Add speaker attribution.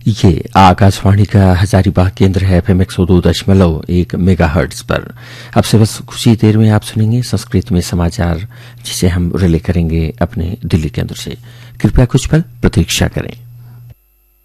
Speaker 1: ये आकाशवाणी का हजारीबाग केंद्र है FM 102.1 मेगाहर्ट्ज पर। अब से बस कुछ ही देर में आप सुनेंगे संस्कृत में समाचार, जिसे हम रिले करेंगे अपने दिल्ली केंद्र से। कृपया कुछ पल प्रतीक्षा करें।